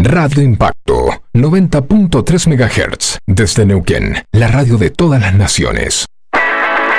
Radio Impacto, 90.3 MHz, desde Neuquén, la radio de todas las naciones.